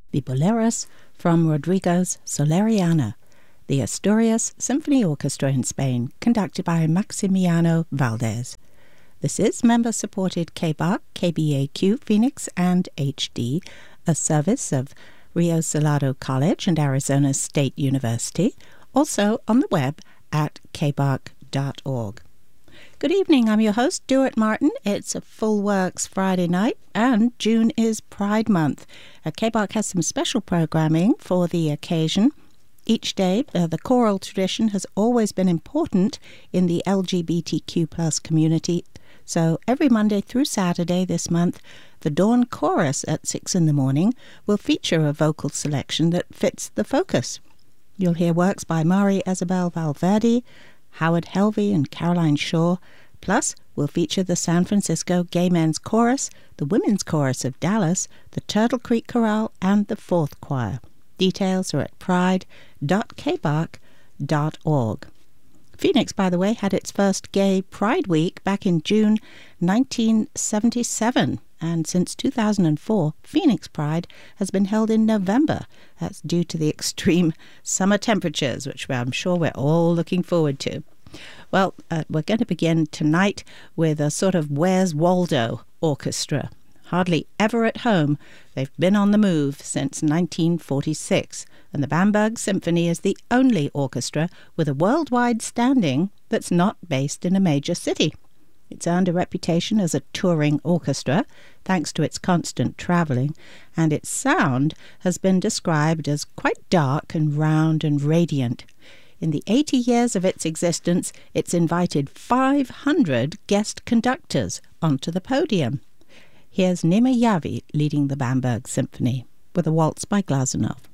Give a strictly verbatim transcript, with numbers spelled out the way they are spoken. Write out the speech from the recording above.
the Boleros from Rodrigo's Soleriana, the Asturias Symphony Orchestra in Spain, conducted by Maximiano Valdez. This is member-supported K B A Q, K B A Q Phoenix, and H D, a service of Rio Salado College and Arizona State University, also on the web at k b a q dot org. Good evening, I'm your host, Stuart Martin. It's a Full Works Friday night, and June is Pride Month. Uh, K B A Q has some special programming for the occasion. Each day, uh, the choral tradition has always been important in the L G B T Q plus community. So every Monday through Saturday this month, the Dawn Chorus at six in the morning will feature a vocal selection that fits the focus. You'll hear works by Mari Isabel Valverde, Howard Helvey and Caroline Shaw. Plus, we'll feature the San Francisco Gay Men's Chorus, the Women's Chorus of Dallas, the Turtle Creek Chorale, and the Fourth Choir. Details are at pride dot k b a q dot org. Phoenix, by the way, had its first Gay Pride Week back in June nineteen seventy-seven, and since two thousand four, Phoenix Pride has been held in November. That's due to the extreme summer temperatures, which I'm sure we're all looking forward to. Well, uh, we're going to begin tonight with a sort of Where's Waldo orchestra. Hardly ever at home, they've been on the move since nineteen forty-six, and the Bamberg Symphony is the only orchestra with a worldwide standing that's not based in a major city. It's earned a reputation as a touring orchestra, thanks to its constant travelling, and its sound has been described as quite dark and round and radiant. In the eighty years of its existence, it's invited five hundred guest conductors onto the podium. Here's Nima Yavi leading the Bamberg Symphony with a waltz by Glazunov.